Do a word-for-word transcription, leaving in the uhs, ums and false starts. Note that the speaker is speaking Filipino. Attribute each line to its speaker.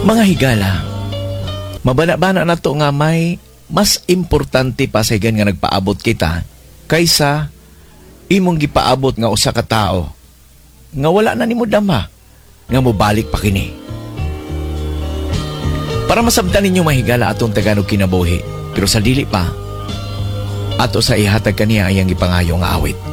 Speaker 1: Mga higala, mabana-bana na to nga may mas importante pa sa higan nga nagpaabot kita kaysa imong gipaabot nga usa ka tao nga wala na nimo dama nga mobalik pa kini. Para masabtan ninyo mahigala atong Tagalog kinabuhi, pero sa dili pa ato sa ihatag kaniya ayang gipangayo nga awit.